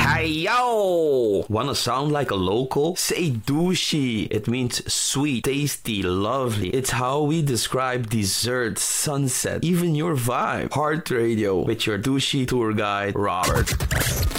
Yo! Wanna sound like a local? Say douchey. It means sweet, tasty, lovely. It's how we describe dessert, sunset, even your vibe. Heart Radio with your douchey tour guide, Robert.